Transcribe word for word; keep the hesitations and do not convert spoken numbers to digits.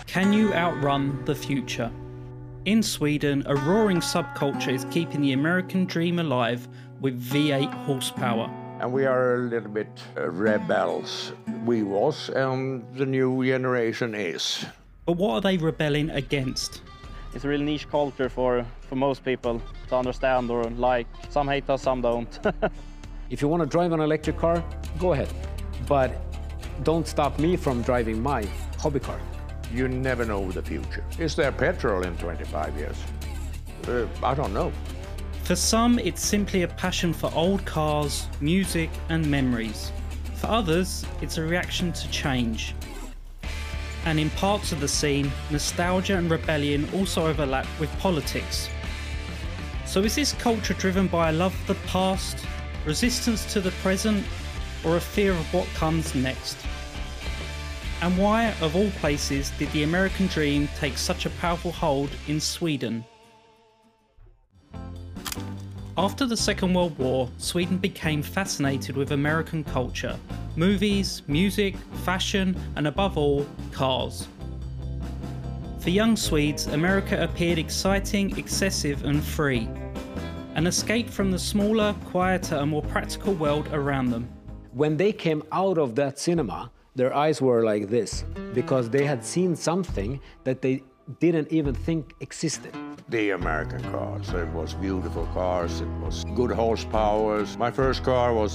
Can you outrun the future? In Sweden, a roaring subculture is keeping the American dream alive with V eight horsepower. And we are a little bit uh, rebels. We was, and the new generation is. But what are they rebelling against? It's a really niche culture for, for most people to understand or like. Some hate us, some don't. If you want to drive an electric car, go ahead. But don't stop me from driving my hobby car. You never know the future. Is there petrol in twenty-five years? Uh, I don't know. For some, it's simply a passion for old cars, music and memories. For others, it's a reaction to change. And in parts of the scene, nostalgia and rebellion also overlap with politics. So is this culture driven by a love of the past, resistance to the present, or a fear of what comes next? And why, of all places, did the American dream take such a powerful hold in Sweden? After the Second World War, Sweden became fascinated with American culture, movies, music, fashion, and above all, cars. For young Swedes, America appeared exciting, excessive, and free. An escape from the smaller, quieter, and more practical world around them. When they came out of that cinema, their eyes were like this, because they had seen something that they didn't even think existed. The American cars, it was beautiful cars, it was good horsepower. My first car was